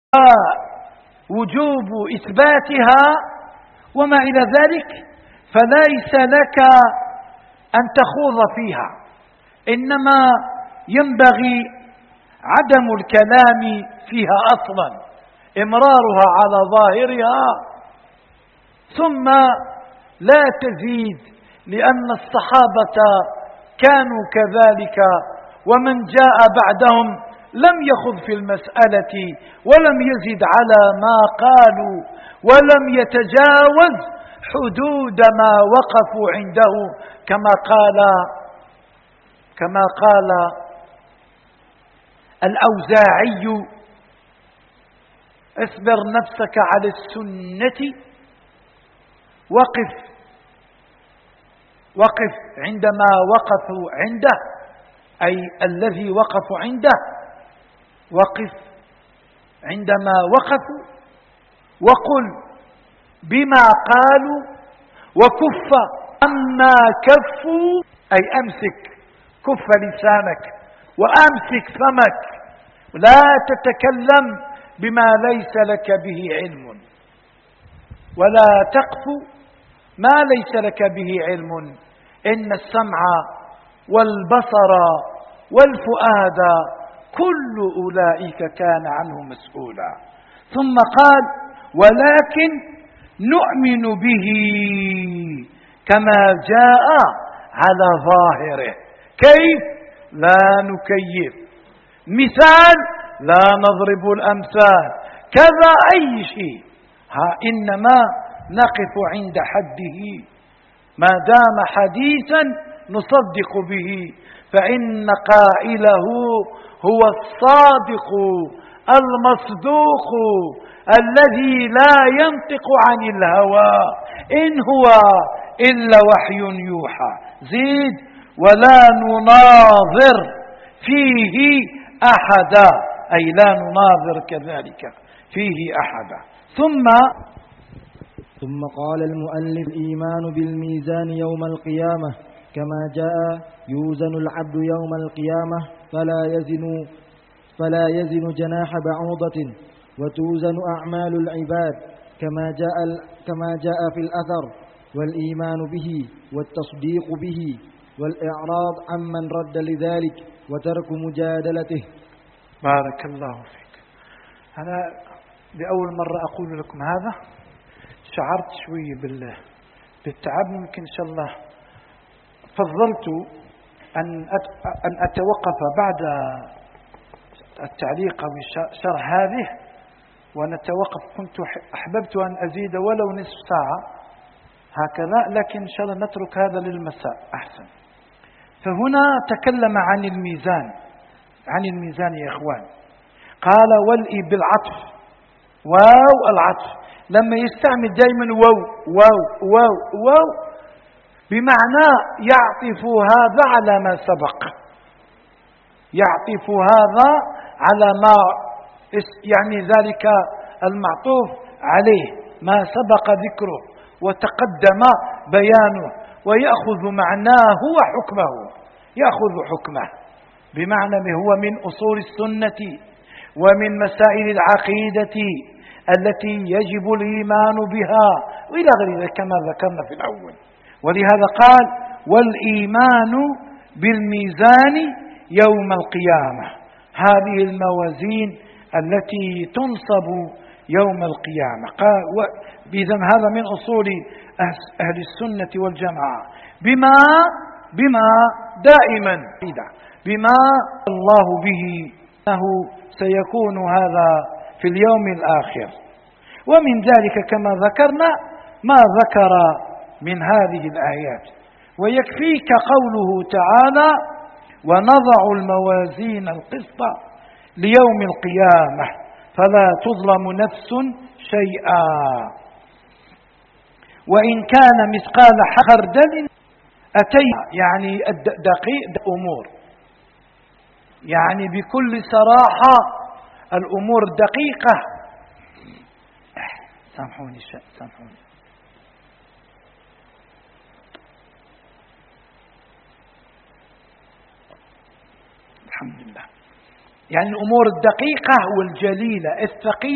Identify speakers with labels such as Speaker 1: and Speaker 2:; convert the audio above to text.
Speaker 1: ووجوب إثباتها وما إلى ذلك، فليس لك أن تخوض فيها، إنما ينبغي عدم الكلام فيها أصلا، إمرارها على ظاهرها، ثم لا تزيد، لأن الصحابة كانوا كذلك، ومن جاء بعدهم لم يخض في المسألة ولم يزد على ما قالوا ولم يتجاوز حدود ما وقفوا عنده، كما قال الأوزاعي: اصبر نفسك على السنة وقف عندما وقفوا عنده، أي الذي وقفوا عنده، وقف عندما وقفوا وقل بما قالوا وكف عما كفوا، أي أمسك، كف لسانك وأمسك فمك، لا تتكلم بما ليس لك به علم، ولا تقف ما ليس لك به علم، إن السمع والبصر والفؤاد كل أولئك كان عنه مسؤولا. ثم قال: ولكن نؤمن به كما جاء على ظاهره. كيف؟ لا نكيف، مثال لا نضرب الأمثال، كذا أي شيء، إنما نقف عند حده، ما دام حديثا نصدق به، فإن قائله هو الصادق المصدوق الذي لا ينطق عن الهوى، إن هو إلا وحي يوحى. زيد: ولا نناظر فيه أحدا، أي لا نناظر كذلك فيه أحدا.
Speaker 2: ثم قال المؤلف: الإيمان بالميزان يوم القيامة كما جاء: يوزن العبد يوم القيامة فلا يزن جناح بعوضة، وتوزن أعمال العباد كما جاء في الأثر، والإيمان به والتصديق به والإعراض عمن رد لذلك وترك مجادلته.
Speaker 1: بارك الله فيك. أنا لأول مرة أقول لكم هذا، شعرت شوية بالتعب، ممكن إن شاء الله فضلت أن أتوقف بعد التعليق أو شرح هذه ونتوقف. كنت أحببت أن أزيد ولو نصف ساعة هكذا، لكن إن شاء الله نترك هذا للمساء أحسن. فهنا تكلم عن الميزان يا إخوان. قال: والإي بالعطف، واو العطف، لما يستعمل دائما واو بمعنى يعطف هذا على ما سبق، يعطف هذا على ما يعني ذلك المعطوف عليه ما سبق ذكره وتقدم بيانه، ويأخذ معناه وحكمه، يأخذ حكمه بمعنى هو من أصول السنة ومن مسائل العقيدة التي يجب الإيمان بها وإلى غير ذلك كما ذكرنا في الأول. ولهذا قال: والإيمان بالميزان يوم القيامة، هذه الموازين التي تنصب يوم القيامة. قال: إذن هذا من أصول أهل السنة والجماعة، بما دائما بما الله به أنه سيكون هذا في اليوم الآخر. ومن ذلك كما ذكرنا ما ذكر من هذه الآيات، ويكفيك قوله تعالى: ونضع الموازين القسط ليوم القيامة فلا تظلم نفس شيئا وإن كان مثقال خردل أتينا، يعني دقيق أمور، يعني بكل صراحة الأمور دقيقة. سامحوني الحمد لله. يعني الأمور الدقيقة والجليلة الثقيلة